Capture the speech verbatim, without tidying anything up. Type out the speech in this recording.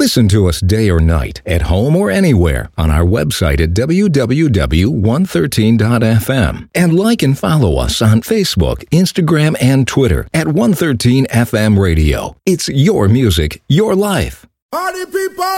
Listen to us day or night, at home or anywhere, on our website at w w w dot one thirteen dot f m. And like and follow us on Facebook, Instagram, and Twitter at one thirteen F M Radio. It's your music, your life. Party people!